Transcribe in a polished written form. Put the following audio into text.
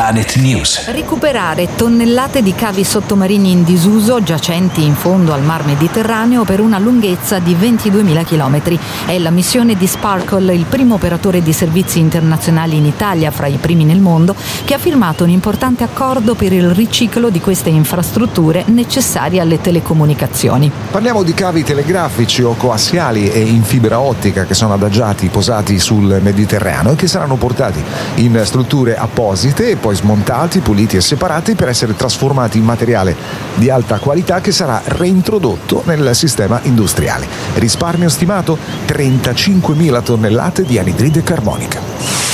Planet News. Recuperare tonnellate di cavi sottomarini in disuso giacenti in fondo al Mar Mediterraneo per una lunghezza di 22.000 chilometri. È la missione di Sparkle, il primo operatore di servizi internazionali in Italia, fra i primi nel mondo, che ha firmato un importante accordo per il riciclo di queste infrastrutture necessarie alle telecomunicazioni. Parliamo di cavi telegrafici o coassiali e in fibra ottica che sono adagiati, posati sul Mediterraneo e che saranno portati in strutture apposite e poi smontati, puliti e separati per essere trasformati in materiale di alta qualità che sarà reintrodotto nel sistema industriale. Risparmio stimato 35.000 tonnellate di anidride carbonica.